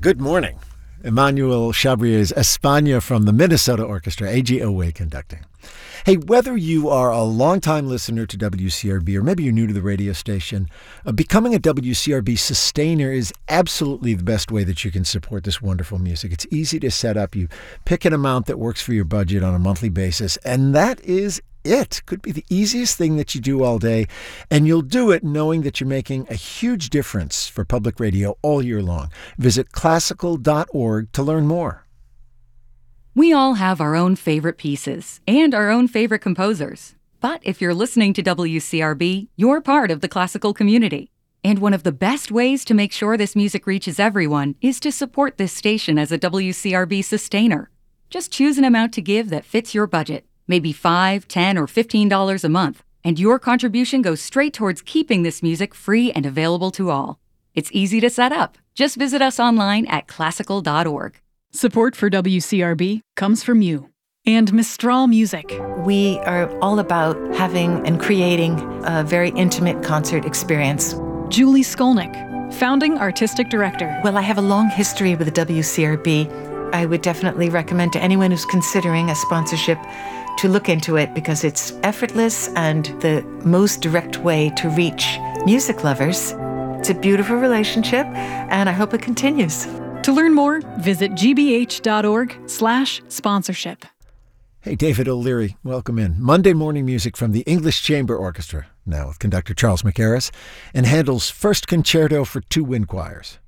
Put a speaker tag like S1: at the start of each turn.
S1: good morning. Emmanuel Chabrier's España from the Minnesota Orchestra, AGOA conducting. Hey, whether you are a longtime listener to WCRB or maybe you're new to the radio station, becoming a WCRB sustainer is absolutely the best way that you can support this wonderful music. It's easy to set up. You pick an amount that works for your budget on a monthly basis, and that is it. Could be the easiest thing that you do all day, and you'll do it knowing that you're making a huge difference for public radio all year long. Visit classical.org to learn more.
S2: We all have our own favorite pieces and our own favorite composers. But if you're listening to WCRB, you're part of the classical community. And one of the best ways to make sure this music reaches everyone is to support this station as a WCRB sustainer. Just choose an amount to give that fits your budget. Maybe $5, $10, or $15 a month, and your contribution goes straight towards keeping this music free and available to all. It's easy to set up. Just visit us online at classical.org.
S3: Support for WCRB comes from you and Mistral Music.
S4: We are all about having and creating a very intimate concert experience.
S3: Julie Skolnick, founding artistic director.
S4: Well, I have a long history with the WCRB. I would definitely recommend to anyone who's considering a sponsorship to look into it because it's effortless and the most direct way to reach music lovers. It's a beautiful relationship, and I hope it continues.
S3: To learn more, visit gbh.org/sponsorship.
S1: Hey, David O'Leary, welcome in. Monday morning music from the English Chamber Orchestra, now with conductor Charles McHarris, and Handel's First Concerto for Two Wind Choirs.